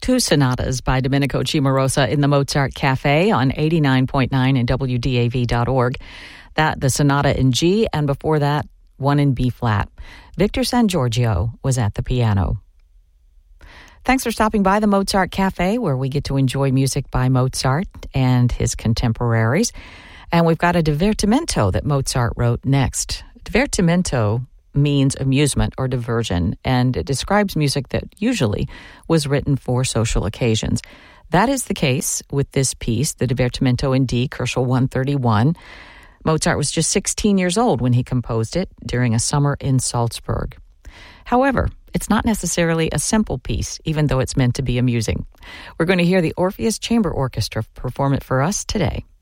Two sonatas by Domenico Cimarosa in the Mozart Cafe on 89.9 and WDAV.org. That, the sonata in G, and before that, one in B flat. Victor San Giorgio was at the piano. Thanks for stopping by the Mozart Cafe, where we get to enjoy music by Mozart and his contemporaries. And we've got a divertimento that Mozart wrote next. Divertimento means amusement or diversion, and it describes music that usually was written for social occasions. That is the case with this piece, the Divertimento in D, Koelschel 131. Mozart was just 16 years old when he composed it during a summer in Salzburg. However, it's not necessarily a simple piece, even though it's meant to be amusing. We're going to hear the Orpheus Chamber Orchestra perform it for us today.